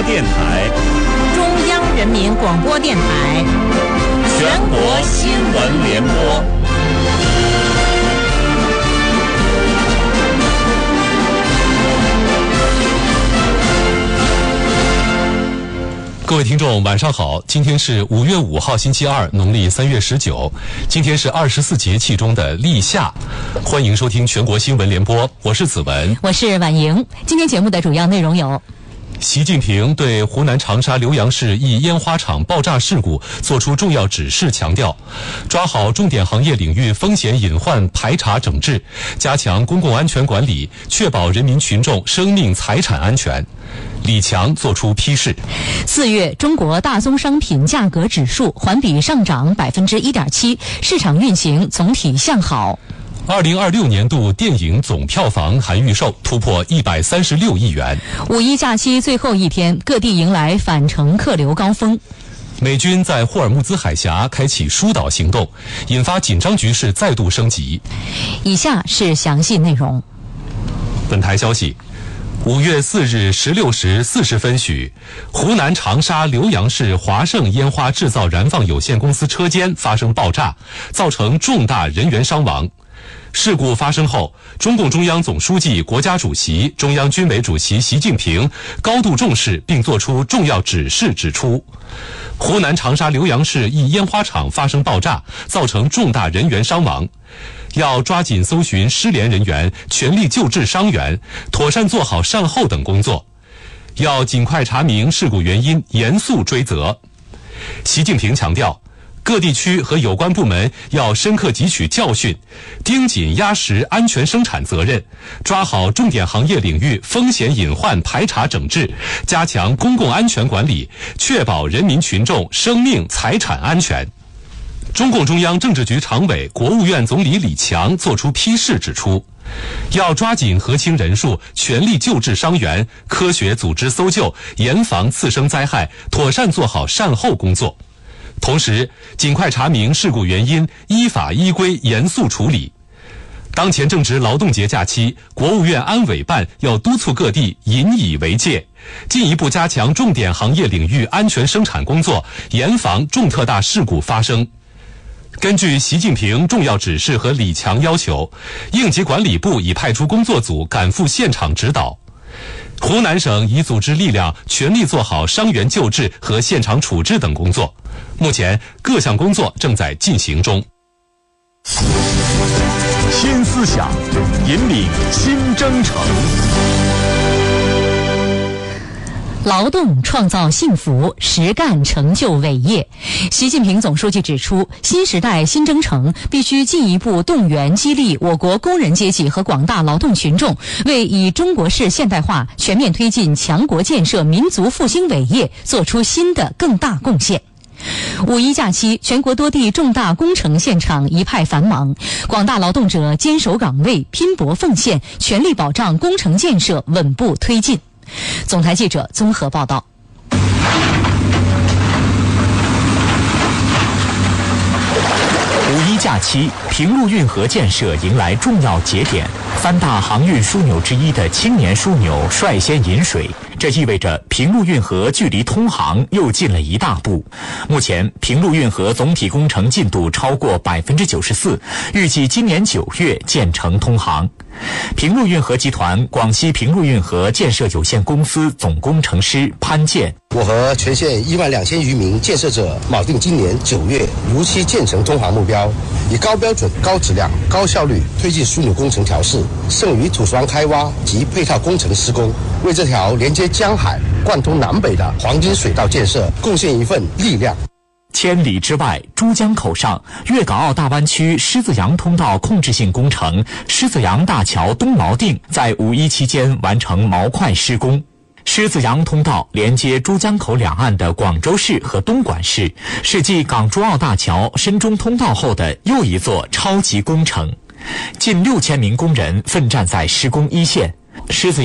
电台、 中央人民广播电台、 全国新闻联播。 各位听众晚上好，今天是5月5号星期二，农历3月19，今天是24节气中的立夏，欢迎收听全国新闻联播，我是子文， 我是婉莹。今天节目的主要内容有： 习近平对湖南长沙浏阳市一烟花厂爆炸事故作出重要指示，强调抓好重点行业领域风险隐患排查整治，加强公共安全管理，确保人民群众生命财产安全。李强作出批示。 4月中国大宗商品价格指数环比上涨1.7%，市场运行总体向好。 2026年度电影总票房含预售突破136亿元。 五一假期最后一天，各地迎来返程客流高峰。 美军在霍尔木兹海峡开启疏导行动，引发紧张局势再度升级。 以下是详细内容。 本台消息，5月4日16时40分许，湖南长沙浏阳市华盛烟花制造燃放有限公司车间发生爆炸，造成重大人员伤亡。事故发生后，中共中央总书记、国家主席、中央军委主席习近平高度重视并作出重要指示，指出湖南长沙浏阳市一烟花厂发生爆炸，造成重大人员伤亡，要抓紧搜寻失联人员，全力救治伤员，妥善做好善后等工作，要尽快查明事故原因，严肃追责。习近平强调，各地区和有关部门要深刻汲取教训，盯紧压实安全生产责任，抓好重点行业领域风险隐患排查整治，加强公共安全管理，确保人民群众生命财产安全。中共中央政治局常委、国务院总理李强作出批示，指出要抓紧核清人数，全力救治伤员，科学组织搜救，严防次生灾害，妥善做好善后工作。同时，尽快查明事故原因，依法依规严肃处理。当前正值劳动节假期，国务院安委办要督促各地引以为戒，进一步加强重点行业领域安全生产工作，严防重特大事故发生。根据习近平重要指示和李强要求，应急管理部已派出工作组赶赴现场指导。湖南省已组织力量全力做好伤员救治和现场处置等工作，目前各项工作正在进行中。 新思想，引领新征程。 劳动创造幸福，实干成就伟业。习近平总书记指出，新时代新征程必须进一步动员激励我国工人阶级和广大劳动群众，为以中国式现代化全面推进强国建设民族复兴伟业做出新的更大贡献。五一假期，全国多地重大工程现场一派繁忙，广大劳动者坚守岗位，拼搏奉献，全力保障工程建设稳步推进。总台记者综合报道。 五一假期，平陆运河建设迎来重要节点，3大航运枢纽之一的青年枢纽率先引水，这意味着平陆运河距离通航又进了一大步。目前，平陆运河总体工程进度超过94%，预计今年9月建成通航。平陆运河集团广西平陆运河建设有限公司总工程师潘建： 我和全县12000余名建设者铆定今年9月如期建成通航目标，以高标准、高质量、高效率推进枢纽工程调试，剩余土床开挖及配套工程施工，为这条连接江海、贯通南北的黄金水道建设贡献一份力量。 千里之外，珠江口上，粤港澳大湾区狮子洋通道控制性工程狮子洋大桥东锚定在五一期间完成锚块施工。狮子洋通道连接珠江口两岸的广州市和东莞市，是继港珠澳大桥、深中通道后的又一座超级工程。近6000名工人奋战在施工一线。狮子